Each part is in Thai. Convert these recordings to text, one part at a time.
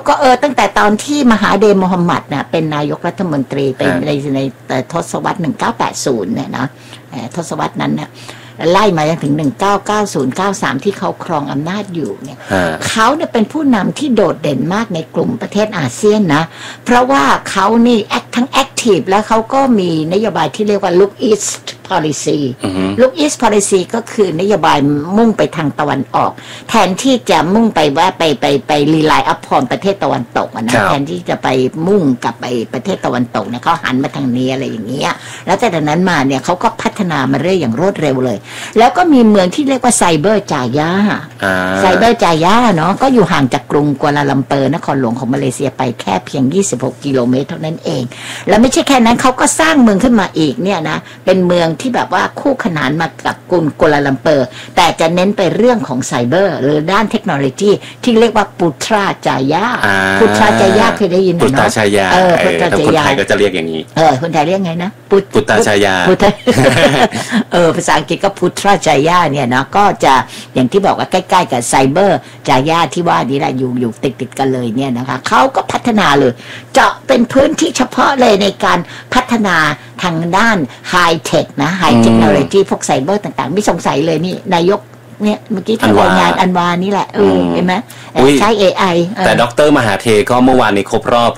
ก็ตั้งแต่ตอนที่มหาเดชโมฮัมหมัดนะเป็นนายกรัฐมนตรีเป็นในทศวรรษ1980เนี่ยนะทศวรรษนั้นเนี่ยไล่มาจนถึง1990-93ที่เขาครองอำนาจอยู่เนี่ยเขาเนี่ยเป็นผู้นำที่โดดเด่นมากในกลุ่มประเทศอาเซียนนะเพราะว่าเขานี่ทั้งแอคทีฟแล้วเขาก็มีนโยบายที่เรียกว่า Look East policy Look East policy ก็คือนโยบายมุ่งไปทางตะวันออกแทนที่จะมุ่งไปว่าไปรีไลน์อัพพรประเทศตะวันตกนะแทนที่จะไปมุ่งกับไปประเทศตะวันตกเนี่ยเขาหันมาทางนี้อะไรอย่างเงี้ยแล้วแต่นั้นมาเนี่ยเขาก็พัฒนามาเรื่อยอย่างรวดเร็วเลยแล้วก็มีเมืองที่เรียกว่าไซเบอร์จายาไซเบอร์จายาเนาะก็อยู่ห่างจากกรุงกัวลาลัมเปอร์นครหลวงของมาเลเซียไปแค่เพียง26กิโลเมตรเท่านั้นเองแล้วไม่ใช่แค่นั้นเขาก็สร้างเมืองขึ้นมาอีกเนี่ยนะเป็นเมืองที่แบบว่าคู่ขนานมากับกรุงกัวลาลัมเปอร์แต่จะเน้นไปเรื่องของไซเบอร์หรือด้านเทคโนโลยีที่เรียกว่าปุตราจายาปุตราจายาเคยได้ยินไหมเนาะปุตราจายาคนไทยก็จะเรียกอย่างนี้คนไทยเรียกไงนะปุตราจายาภาษาอังกฤษก็พุทราจายาเนี่ยเนาะก็จะอย่างที่บอกว่าใกล้ๆกับไซเบอร์จายาที่ว่านี่แหละอยู่ติดกันเลยเนี่ยนะคะเขาก็พัฒนาเลยเจาะเป็นพื้นที่เฉพาะเลยในการพัฒนาทางด้านไฮเทคนะไฮเทคโนโลยีพวกไซเบอร์ต่างๆไม่สงสัยเลยนี่นายกเนี่ยเมื่อกี้ที่รายงานอันวานี่แหละเห็นไหมใช้ AI แต่ดร.มหาเทก็เมื่อวานนี้ครบรอบ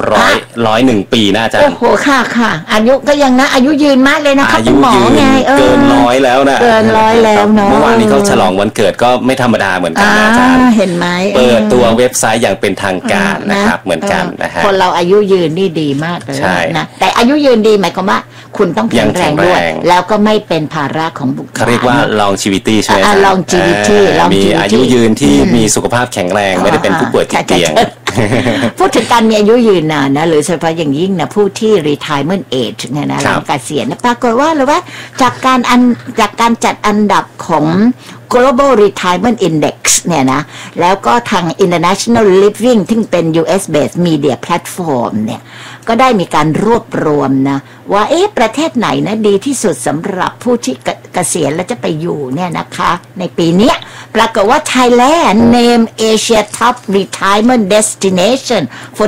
101 ปีนะอาจารย์โอ้โหค่ะอายุก็ยังนะอายุยืนมากเลยนะครับเป็นหมอไงเกิน100แล้วนะเกิน100แล้วเนาะเมื่อวานนี้เขาฉลองวันเกิดก็ไม่ธรรมดาเหมือนกันนะอาจารย์เห็นไหมเปิดตัวเว็บไซต์อย่างเป็นทางการนะครับเหมือนกันนะฮะคนเราอายุยืนนี่ดีมากเลยนะแต่อายุยืนดีหมายความว่าคุณต้องแข็งแรงด้วยแล้วก็ไม่เป็นภาระของบุคคลเขาเรียกว่า longevity ใช่ไหม longevity มีอายุยืนที่มีสุขภาพแข็งแรงไม่ได้เป็นผู้ป่วยติดเตียงพูดถึงการมีอายุยืนนานนะหรือเฉพาะอย่างยิ่งนะผู้ที่ retirement age เนี่ยนะหลังเกษียณปรากฏว่าหรือว่าจากการจัดอันดับของ global retirement index เนี่ยนะแล้วก็ทาง international living ที่เป็น US based media platform เนี่ยก็ได้มีการรวบรวมนะว่าประเทศไหนนะดีที่สุดสำหรับผู้ที่เกษียณแล้วจะไปอยู่เนี่ยนะคะในปีนี้ปรากฏว่า Thailand name Asia top retirement destination for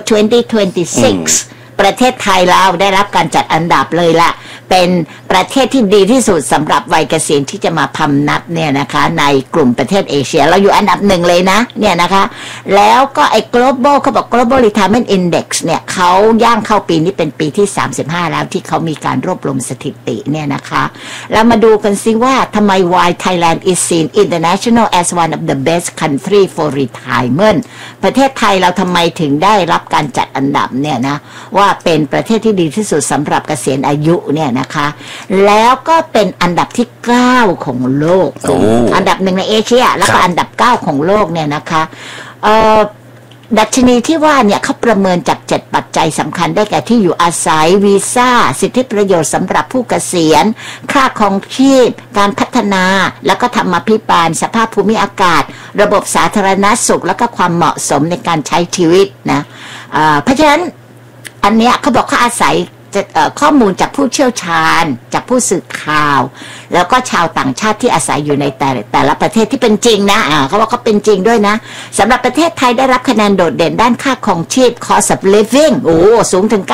2026 ประเทศไทยเราได้รับการจัดอันดับเลยล่ะเป็นประเทศที่ดีที่สุดสำหรับวัยเกษียณที่จะมาพำนักเนี่ยนะคะในกลุ่มประเทศเอเชียเราอยู่อันดับ1เลยนะเนี่ยนะคะแล้วก็ไอ้ global เขาบอก global retirement index เนี่ยเขาย่างเข้าปีนี้เป็นปีที่35แล้วที่เขามีการรวบรวมสถิติเนี่ยนะคะแล้วมาดูกันซิว่าทำไม why Thailand is seen international as one of the best country for retirement ประเทศไทยเราทำไมถึงได้รับการจัดอันดับเนี่ยนะว่าเป็นประเทศที่ดีที่สุดสำหรับเกษียณอายุเนี่ยนะคะแล้วก็เป็นอันดับที่9ของโลกอันดับ1ในเอเชียแล้วก็อันดับ9ของโลกเนี่ยนะคะดัชนีที่ว่าเนี่ยเขาประเมินจาก7ปัจจัยสำคัญได้แก่ที่อยู่อาศัยวีซ่าสิทธิประโยชน์สำหรับผู้เกษียณค่าครองชีพการพัฒนาแล้วก็ธรรมาภิบาลสภาพภูมิอากาศระบบสาธารณสุขแล้วก็ความเหมาะสมในการใช้ชีวิตนะเพราะฉะนั้นอันเนี้ยเขาบอกเขาอาศัยข้อมูลจากผู้เชี่ยวชาญจากผู้สื่อข่าวแล้วก็ชาวต่างชาติที่อาศัยอยู่ในแต่ละประเทศที่เป็นจริงนะเขาว่าเขาเป็นจริงด้วยนะสำหรับประเทศไทยได้รับคะแนนโดดเด่นด้านค่าครองชีพ cost of living สูงถึง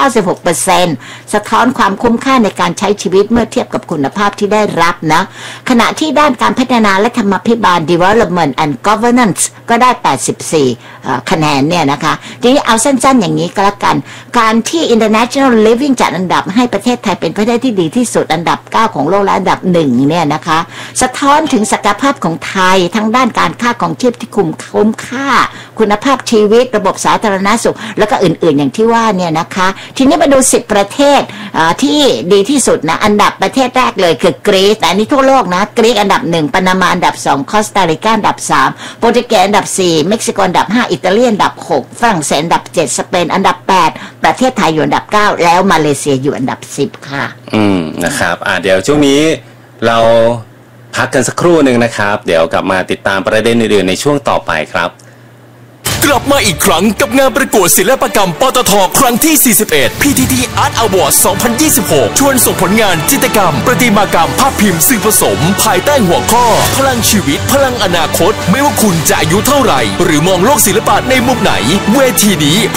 96% สะท้อนความคุ้มค่าในการใช้ชีวิตเมื่อเทียบกับคุณภาพที่ได้รับนะขณะที่ด้านการพัฒนาและธรรมาภิบาล development and governance ก็ได้84คะแนนเนี่ยนะคะทีนี้เอาสั้นๆอย่างนี้ก็แล้วกันการที่ international livingจัดอันดับให้ประเทศไทยเป็นประเทศที่ดีที่สุดอันดับ9ของโลกและอันดับ1เนี่ยนะคะสะท้อนถึงศักยภาพของไทยทั้งด้านการค่าของชีพที่คุ้มค่าคุณภาพชีวิตระบบสาธารณสุขแล้วก็อื่นๆอย่างที่ว่าเนี่ยนะคะทีนี้มาดู10ประเทศที่ดีที่สุดนะอันดับประเทศแรกเลยคือกรีซแต่อันนี้ทั่วโลกนะกรีซอันดับ1ปานามาอันดับ2คอสตาริกาอันดับ3โปรตุเกสอันดับ4เม็กซิโกอันดับ5อิตาลีอันดับ6ฝรั่งเศสอันดับ7สเปนอันดับ8ประเทศไทยอยู่อันดับ9แล้วมาเลเซียอยู่อันดับ10ค่ะนะครับเดี๋ยวช่วงนี้เราพักกันสักครู่หนึ่งนะครับเดี๋ยวกลับมาติดตามประเด็นอื่นๆในช่วงต่อไปครับกลับมาอีกครั้งกับงานประกวดศิลปกรรมปตท.ครั้งที่ 41 PTT Art Award 2026 ชวนส่งผลงานจิตรกรรมประติมากรรมภาพพิมพ์สื่อผสมภายใต้หัวข้อพลังชีวิตพลังอนาคตไม่ว่าคุณจะอายุเท่าไหร่หรือมองโลกศิลปะในมุมไหนเวทีนี้